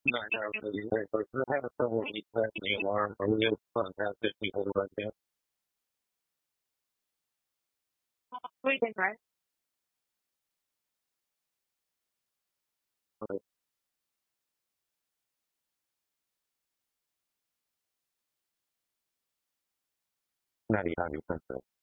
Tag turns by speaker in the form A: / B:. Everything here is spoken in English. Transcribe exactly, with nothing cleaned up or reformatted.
A: Not really right, but we're having trouble resetting the alarm. Are we able to contact it people right now? We can try. Not even one hundred percent.